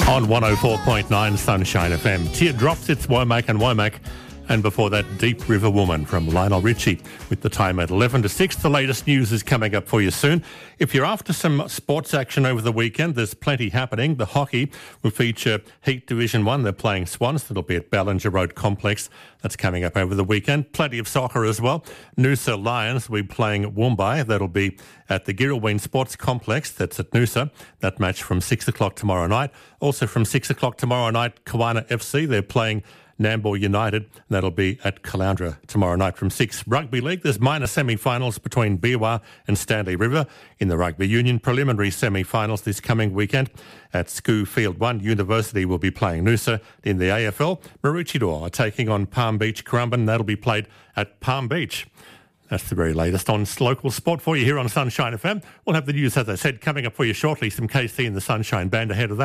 On 104.9 Sunshine FM. Teardrops, it's Womack and Womack. And before that, Deep River Woman from Lionel Richie with the time at 11 to 6. The latest news is coming up for you soon. If you're after some sports action over the weekend, there's plenty happening. The hockey will feature Heat Division 1. They're playing Swans. That'll be at Ballinger Road Complex. That's coming up over the weekend. Plenty of soccer as well. Noosa Lions will be playing Woombai. That'll be at the Girraween Sports Complex. That's at Noosa. That match from 6 o'clock tomorrow night. Also from 6 o'clock tomorrow night, Kawana FC. They're playing Nambour United. That'll be at Caloundra tomorrow night from 6. Rugby League, there's minor semi-finals between Beerwah and Stanley River. In the Rugby Union, preliminary semi-finals this coming weekend at Skoo Field 1. University will be playing Noosa. In the AFL, Maroochydore are taking on Palm Beach Currumbin. That'll be played at Palm Beach. That's the very latest on local sport for you here on Sunshine FM. We'll have the news, as I said, coming up for you shortly. Some KC and the Sunshine Band ahead of that.